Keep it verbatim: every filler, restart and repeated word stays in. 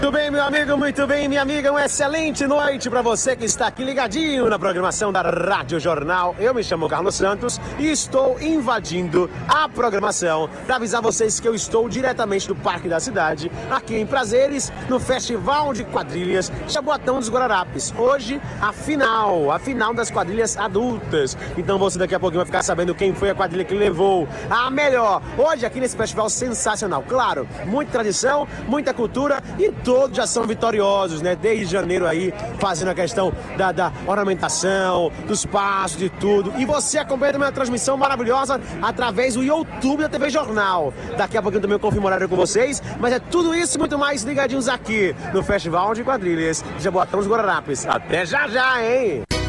Muito bem, meu amigo, muito bem, minha amiga, uma excelente noite para você que está aqui ligadinho na programação da Rádio Jornal. Eu me chamo Carlos Santos e estou invadindo a programação para avisar vocês que eu estou diretamente do Parque da Cidade, aqui em Prazeres, no Festival de Quadrilhas Jaboatão dos Guararapes. Hoje, a final, a final das quadrilhas adultas. Então você daqui a pouquinho vai ficar sabendo quem foi a quadrilha que levou a melhor. Hoje aqui nesse festival sensacional, claro, muita tradição, muita cultura e todos já são vitoriosos, né? Desde janeiro aí, fazendo a questão da, da ornamentação, dos passos, de tudo. E você acompanha também a transmissão maravilhosa através do YouTube da T V Jornal. Daqui a pouquinho também eu confirmo o horário com vocês, mas é tudo isso e muito mais ligadinhos aqui no Festival de Quadrilhas Jaboatão dos Guararapes. Até já já, hein?